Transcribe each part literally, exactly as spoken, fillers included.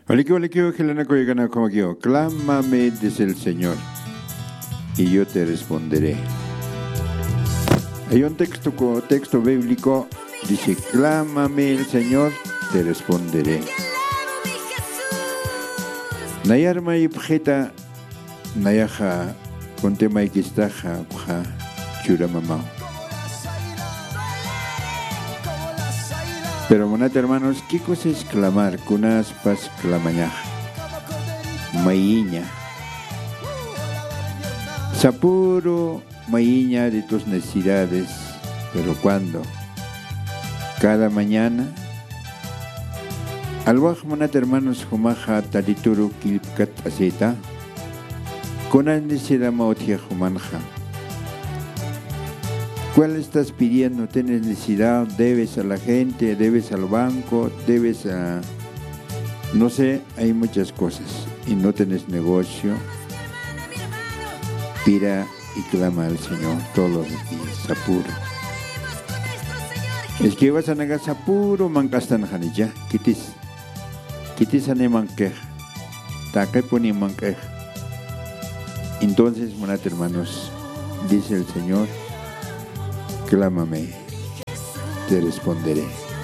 Aliquio, aliquio, gelanaco y gana como yo. Clámame, dice el Señor, y yo te responderé. Hay un texto, texto bíblico, dice, clámame el Señor, te responderé. Nayarma y pjeta, nayaja, contema y quistaja, puja, churamamao. Pero, monate hermanos, ¿qué cosa es clamar? Kunas pas clamañaj. Maiña. Sapuro maiña de tus necesidades. Pero ¿cuándo? Cada mañana. Alwaj monate hermanos, humaja talituru kilpkat aseta. Kunas necesidad maotia humanja. ¿Cuál estás pidiendo? ¿Tienes necesidad? ¿Debes a la gente? ¿Debes al banco? ¿Debes a...? No sé, hay muchas cosas. Y no tienes negocio. Pida y clama al Señor todos los días. Apuro. Es que vas a negar apuro, mancastan janilla. Kitis. Kitis ane manquej. Taque poni manquej. Entonces, monate hermanos, dice el Señor, clámame, te responderé.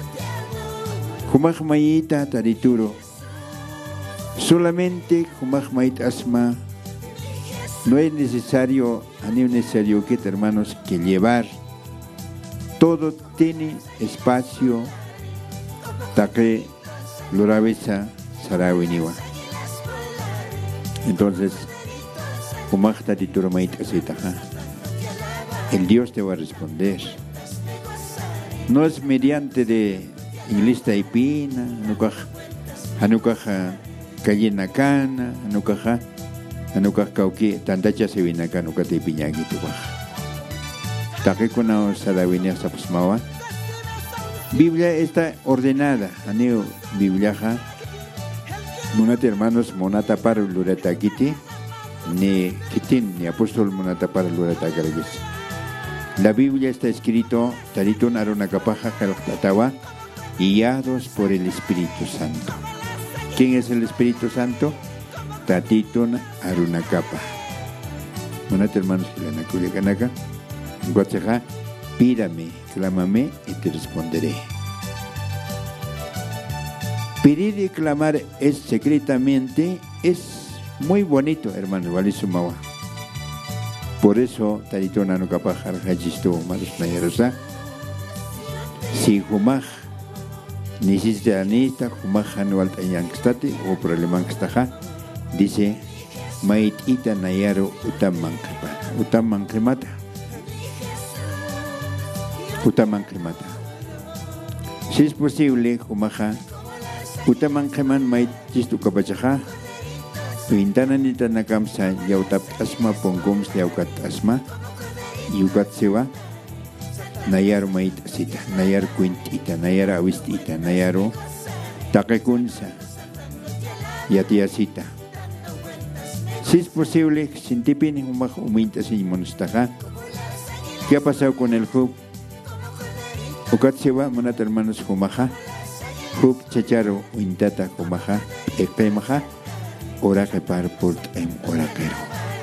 Humajmaita tarituro. Solamente humajmait asma. No es necesario, no es necesario que hermanos que llevar. Todo tiene espacio. Taque lorabesa sarawiniwa. Entonces, humaj tarituro mait asitaja. El Dios te va a responder. No es mediante de iglesia y pina, nukaj, anukaj kayenakana, anukaj, anukaj kauki, tantacha se viene acá, nukaj te piñagi tu baj. Taque con la salavenia sapsmawa. Biblia está ordenada, aneo Bibliaja. Monate hermanos, monata para lureta kiti, ni kitin, ni apóstol monata para lureta gargis. La Biblia está escrito, taritun arunakapaja kalktatawa, guiados por el Espíritu Santo. ¿Quién es el Espíritu Santo? Tatitun arunakapa. Monate hermanos, Kilanakuya Kanaka, Guatseja, pídame, clámame y te responderé. Pedir y clamar es secretamente, es muy bonito, hermano, vale sumawa. Por eso, taritona no capajar hajisto malos nayarosa. Si humaj necesita anista, humaj anual tayangstate o problema kstaja, dice mait ita nayaro utamankrima, utamankremata, utamankremata. Si es posible, humaja, utamankreman mait chistu kapachaja. Pintanan nita nakamsa yautap asma ponggoms yaukat asma yukat sewa nayar mait asita nayar kuintita nayar awistita nayaro takekunsa yatiasita. Si es posible, sin tipin humaj uminta sin monostaja. ¿Qué ha pasado con el Job? Ukat sewa monat hermanos humaja Job chacharo uintata humaja ekpemaja. Ora que par por em oraquero.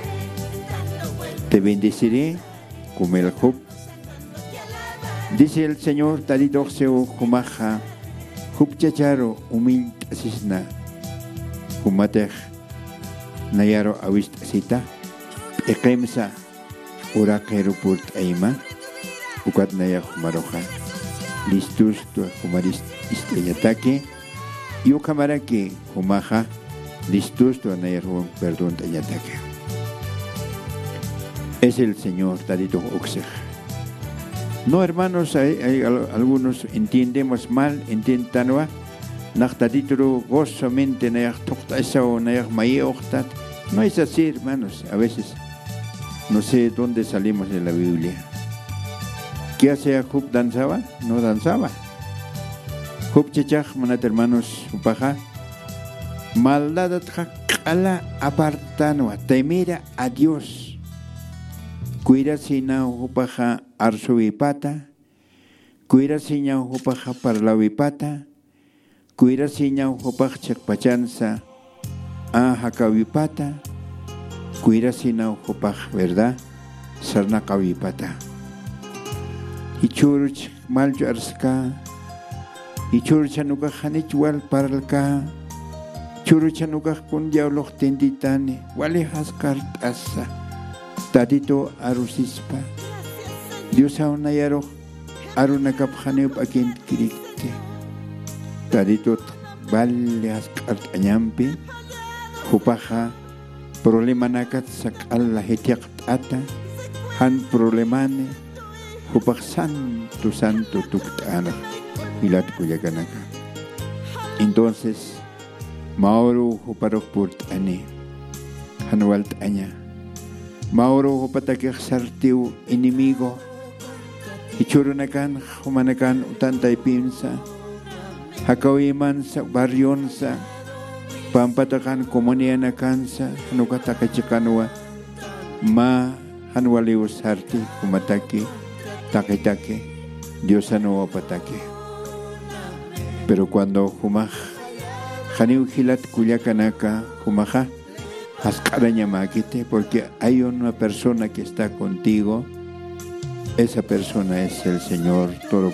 Te bendeciré como el Job. Dice el Señor, talidoxeo humaja, Job chacharo humil asisna, humatej, nayaro awist asita, ekemsa, oraquero por eima, ukat naya humaroja, listus tu humarist isteyataque, yo camara que humaja, listos tu anayarón perdón tayataque. Es el Señor tarito oxej. No, hermanos, hay, hay algunos entendemos mal, entiendan nachtatitro gozamente nayar tokta esa o nayar mayeochtat. No es así, hermanos. A veces no sé dónde salimos de la Biblia. ¿Qué hacía Job? ¿Danzaba? No danzaba. Job chechaj, manat hermanos, upaja. Maldad ala apartanua, temera a Dios. Cuida sina upaja arsuvipata, cuida sina upaja parlavipata, Cuira siña hopach chakpachansa a hakawipata. Cuira sina hopach, ¿verdad? Sarna kawipata. Ichuruch malcho arska. Ichuruchanuka hanichwal paralka. Churuchanuka kun diablo tenditane. Wale haskart asa. Tatito arusispa. Dios aún ayaro arunakaphaneup akin kirikte. Tadito vale haskart anyampi. Hupaha problema nakat sakal lahetiak ata. Han problemane. Hupah santo santo tuktana. Ilat kuyaganaka. Entonces, Mauro huparok purt ane. Hanwalt anya. Mauro hupatakik sartiu inimigo. Ichurunakan, humanakan utantay pinsa. Hakawiman sa baryon sa. Pampatakan komunianakan sa. Hanukatakachikanwa. Ma hanwaliw sarti humataki. Take-take. Dios no patake. Pero cuando humaj. Janiu hilat kuyakanaka humaja. Haskaraña maquite, porque hay una persona que está contigo. Esa persona es el Señor Todopoderoso.